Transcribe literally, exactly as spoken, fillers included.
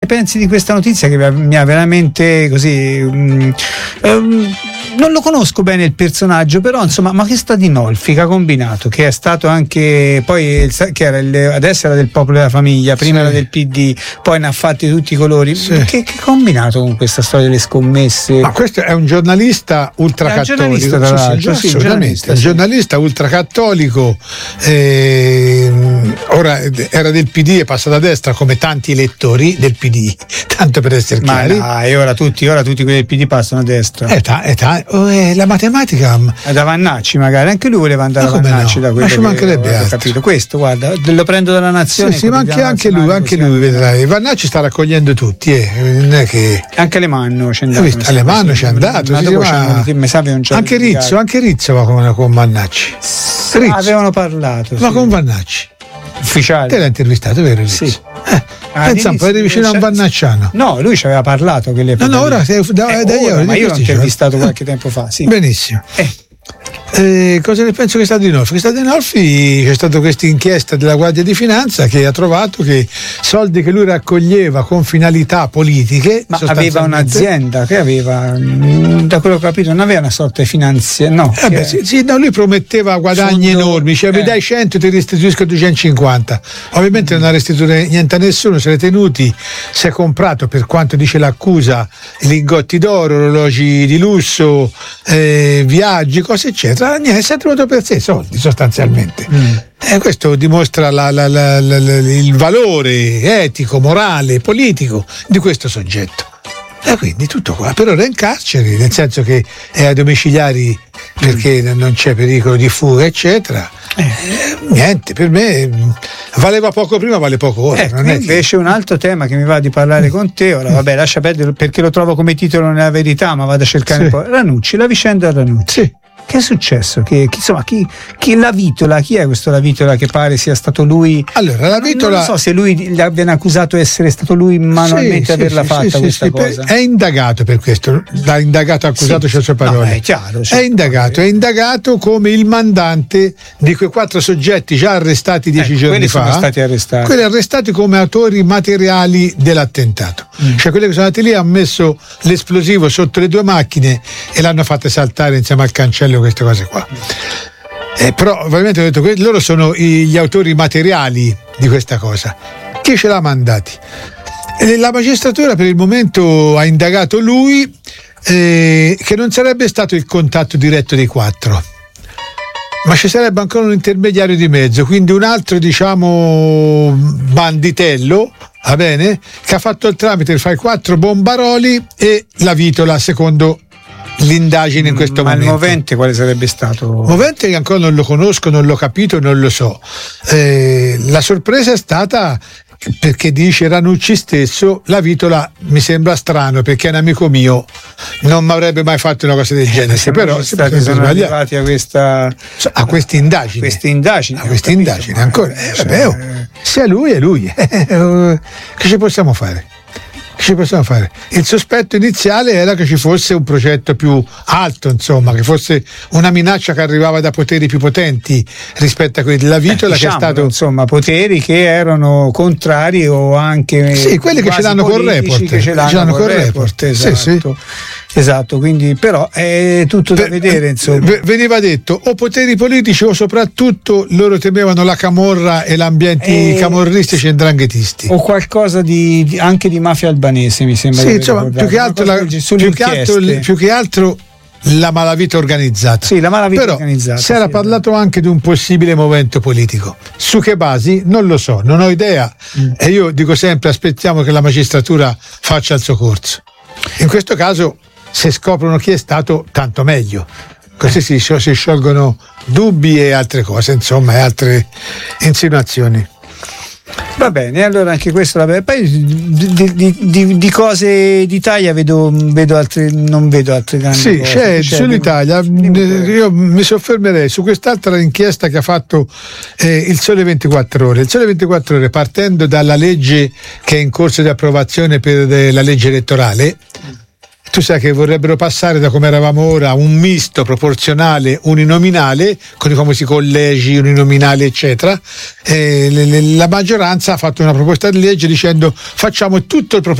pensi di questa notizia che mi ha veramente così um, um, non lo conosco bene il personaggio, però insomma, ma che sta di Nolfi che ha combinato, che è stato anche poi che era il, adesso era del Popolo della Famiglia, prima sì. era del P D, poi ne ha fatti tutti i colori, sì. che, che ha combinato con questa storia delle scommesse? Ma questo è un giornalista ultracattolico, è un giornalista, tra l'altro, sì, sì, giornalista, sì. giornalista ultracattolico, eh, ora era del P D e passa da destra come tanti elettori del P D, tanto per essere ma chiari. Ma dai, ora tutti, ora tutti quelli del P D passano a destra. È ta, è ta, oh, è la matematica è da Vannacci, magari anche lui voleva andare a Vannacci, no? Da quello ma ci mancherebbe ho capito. Questo, guarda, lo prendo dalla Nazione. Sì, sì, ma anche, anche lui, anche lui vedrai. Vannacci sta raccogliendo tutti, eh. non è che anche Alemanno c'è andato. Visto, Alemanno c'è andato, sì, ma... mi sa che non c'è anche Rizzo, anche Rizzo va con, con Vannacci. Rizzo. Avevano parlato. Va sì. con Vannacci. Ufficiale. Te l'ha intervistato, vero Rizzo? Sì. Eh, ah, pensa un po', eri vicino a un vannacciano. No, lui ci aveva parlato che le No, no, ora sei da, eh, da ora, io, ma io l'ho intervistato qualche tempo fa, sì. Benissimo. Eh. Eh, cosa ne penso che è stato di Nolfi? Che è stato di Nolfi c'è stata questa inchiesta della Guardia di Finanza che ha trovato che soldi che lui raccoglieva con finalità politiche, ma aveva un'azienda che aveva, da quello che ho capito, non aveva una sorta di finanzia, no, eh beh, sì, sì, no, lui prometteva guadagni fondo, enormi, cioè eh. mi dai cento ti restituisco duecentocinquanta, ovviamente mm. non ha restituito niente a nessuno, se l'è tenuti, si è comprato, per quanto dice l'accusa, lingotti d'oro, orologi di lusso, eh, viaggi, cose eccetera. Niente, si è tenuto per sé soldi sostanzialmente. Mm. E questo dimostra la, la, la, la, la, il valore etico, morale, politico di questo soggetto. E quindi tutto qua. Per ora è in carcere, nel senso che è ai domiciliari perché mm. non c'è pericolo di fuga, eccetera. Eh, niente, per me valeva poco prima, vale poco ora. Ecco, non è invece che... un altro tema che mi va di parlare mm. con te, ora vabbè lascia perdere perché lo trovo come titolo nella verità, ma vado a cercare sì. un po'. Ranucci, la vicenda Ranucci. Sì. Che è successo? Che, che, insomma, chi, chi la Vitola? Chi è questo la Vitola che pare sia stato lui? Allora, la Vitola. Non so se lui gli abbiano accusato di essere stato lui manualmente sì, averla sì, fatta sì, questa sì, cosa. È indagato per questo, l'ha indagato, accusato, sì, c'è le sue parole. No, è chiaro. È indagato, è indagato come il mandante di quei quattro soggetti già arrestati dieci eh, giorni quelli fa. Sono stati arrestati. Quelli arrestati come autori materiali dell'attentato. Mm. Cioè quelli che sono andati lì hanno messo l'esplosivo sotto le due macchine e l'hanno fatte saltare insieme al cancello, queste cose qua. Eh, però ovviamente ho detto che loro sono i, gli autori materiali di questa cosa. Chi ce l'ha mandati? E la magistratura per il momento ha indagato lui, eh, che non sarebbe stato il contatto diretto dei quattro, ma ci sarebbe ancora un intermediario di mezzo, quindi un altro, diciamo, banditello, va bene, che ha fatto il tramite fra i quattro bombaroli e la Vitola, secondo l'indagine in questo ma momento. Ma il movente quale sarebbe stato? Movente che ancora non lo conosco, non l'ho capito, non lo so. Eh, la sorpresa è stata perché dice Ranucci stesso, la Vitola mi sembra strano perché è un amico mio, non mi avrebbe mai fatto una cosa del genere, eh, però si stati sono arrivati a questa a queste indagini queste indagini a queste indagini ancora eh, vabbè, oh, sia lui è lui che ci possiamo fare? Che ci possiamo fare? Il sospetto iniziale era che ci fosse un progetto più alto, insomma, che fosse una minaccia che arrivava da poteri più potenti rispetto a quelli della Vitola, eh, diciamo, che è stato, insomma, poteri che erano contrari o anche sì, quelli che ce l'hanno col report, che ce l'hanno, ce l'hanno col report, report. Esatto. Sì, sì. Esatto, quindi però è tutto da Beh, vedere, insomma. Veniva detto o poteri politici o soprattutto loro temevano la camorra e l'ambiente e... camorristici e ndranghetisti, o qualcosa di, di anche di mafia albanese, mi sembra. Sì, insomma, più che altro la, più che altro, più che altro la malavita organizzata. Sì, la malavita però organizzata. Si era sì, parlato anche di un possibile movimento politico. Su che basi? Non lo so, non ho idea. Mm. E io dico sempre: aspettiamo che la magistratura faccia il suo corso. In questo caso, se scoprono chi è stato, tanto meglio. Così si, si sciolgono dubbi e altre cose, insomma, e altre insinuazioni. Va bene, allora anche questo la... poi di, di, di, di cose d'Italia vedo, vedo altre, non vedo altre grandi sì, cose. C'è, c'è sull'Italia io mi soffermerei su quest'altra inchiesta che ha fatto eh, il Sole ventiquattro Ore. Il Sole ventiquattro Ore, partendo dalla legge che è in corso di approvazione per eh, la legge elettorale, tu sai che vorrebbero passare da come eravamo ora un misto proporzionale uninominale con i famosi collegi uninominali eccetera. E la maggioranza ha fatto una proposta di legge dicendo facciamo tutto il proporzionale